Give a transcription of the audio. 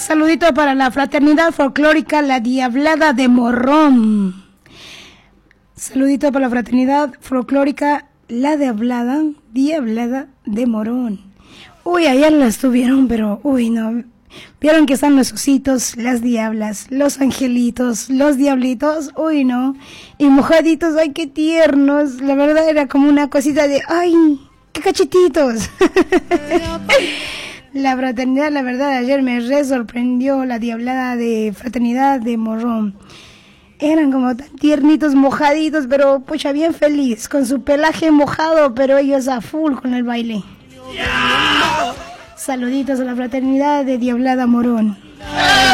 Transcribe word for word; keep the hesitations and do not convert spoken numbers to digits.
Saludito para la fraternidad folclórica La Diablada de Morón. Saludito para la fraternidad folclórica La Diablada, Diablada de Morón. Uy, ayer la estuvieron, pero uy, no. Vieron que están los ositos, las diablas, los angelitos, los diablitos, uy, no. Y mojaditos, ay, qué tiernos. La verdad era como una cosita de, ay, qué cachetitos. La fraternidad, la verdad, ayer me re sorprendió la diablada de fraternidad de Morón. Eran como tan tiernitos, mojaditos, pero pucha, bien feliz, con su pelaje mojado, pero ellos a full con el baile. Yeah. Saluditos a la fraternidad de Diablada Morón.